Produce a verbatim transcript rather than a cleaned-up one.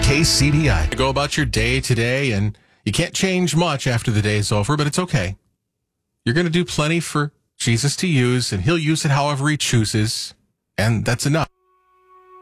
K C D I. Go about your day today, and you can't change much after the day's over, but it's okay. You're going to do plenty for Jesus to use, and he'll use it however he chooses, and that's enough.